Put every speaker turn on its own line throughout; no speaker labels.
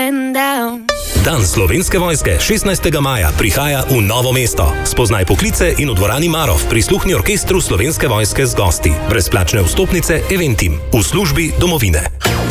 Dan Slovenske vojske 16. maja prihaja v Novo mesto. Spoznaj poklice in v dvorani Marof prisluhni orkestru Slovenske vojske z gosti. Brezplačne vstopnice Eventim v službi domovine.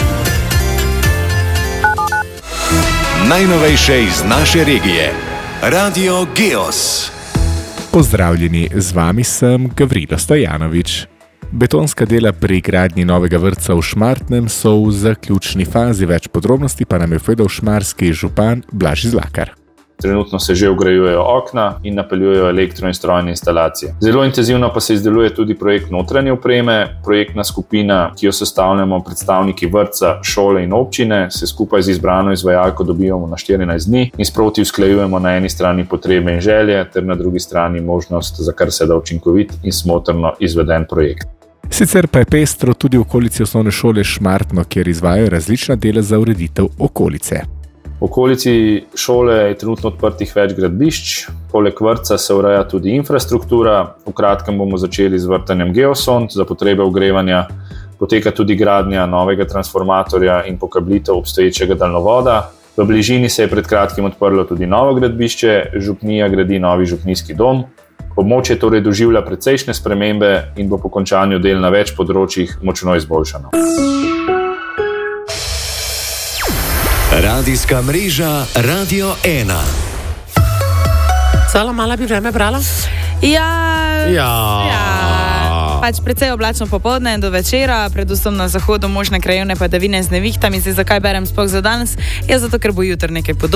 Najnovejše iz naše regije. Radio Geos.
Pozdravljeni, z vami sem Gavrilo Stojanovič. Betonska dela pri gradnji novega vrtca v Šmartnem so v zaključni fazi, več podrobnosti pa nam je povedal šmarski župan Blaž Izlakar.
Trenutno se že vgrajujejo okna in napeljujejo elektro- in strojne instalacije. Zelo intenzivno pa se izdeluje tudi projekt notranje opreme. Projektna skupina, ki jo sestavljamo predstavniki vrtca, šole in občine, se skupaj z izbrano izvajalko dobivamo na 14 dni in sproti usklajujemo na eni strani potrebe in želje, ter na drugi strani možnost za kar se da učinkovit in smotrno izveden projekt.
Sicer pa je pestro tudi v okolici osnovne šole Šmartno, kjer izvajajo različna dela za ureditev okolice.
V okolici šole je trenutno odprtih več gradbišč, poleg vrtca se ureja tudi infrastruktura. V kratkem bomo začeli z vrtanjem geosond za potrebe ogrevanja, poteka tudi gradnja novega transformatorja in pokablitev obstoječega daljnovoda. V bližini se je pred kratkim odprlo tudi novo gradbišče, župnija gradi novi župnijski dom. Območje torej doživlja precejšnje spremembe in bo po končanju del na več področjih močno izboljšano.
Radijska mreža Radio 1.
Celo mala bi vreme brala?
Pač precej oblačno popoldne do večera, predvsem na zahodu možne krajevne padavine z nevihtami. Zakaj berem sploh za danes? Zato, ker bo jutri nekaj podobnega.